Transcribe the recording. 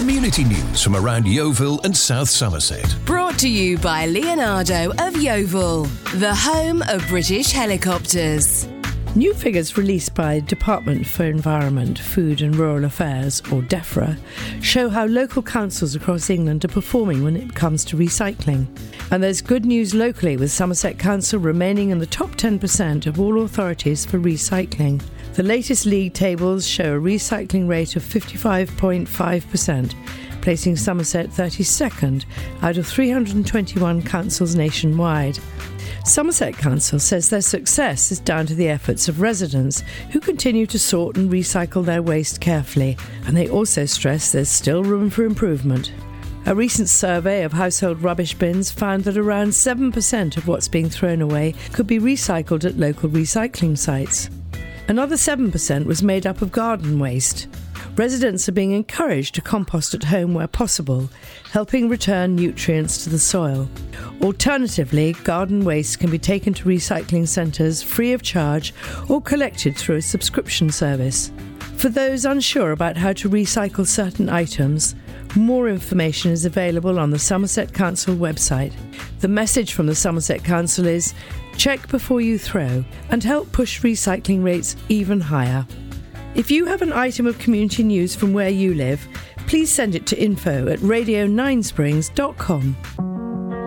community news from around Yeovil and South Somerset. Brought to you by Leonardo of Yeovil, the home of British helicopters. New figures released by Department for Environment, Food and Rural Affairs, or DEFRA, show how local councils across England are performing when it comes to recycling. And there's good news locally, with Somerset Council remaining in the top 10% of all authorities for recycling. The latest league tables show a recycling rate of 55.5%, placing Somerset 32nd out of 321 councils nationwide. Somerset Council says their success is down to the efforts of residents who continue to sort and recycle their waste carefully, and they also stress there's still room for improvement. A recent survey of household rubbish bins found that around 7% of what's being thrown away could be recycled at local recycling sites. Another 7% was made up of garden waste. Residents are being encouraged to compost at home where possible, helping return nutrients to the soil. Alternatively, garden waste can be taken to recycling centres free of charge or collected through a subscription service. For those unsure about how to recycle certain items, more information is available on the Somerset Council website. The message from the Somerset Council is, check before you throw and help push recycling rates even higher. If you have an item of community news from where you live, please send it to info@radio9springs.com.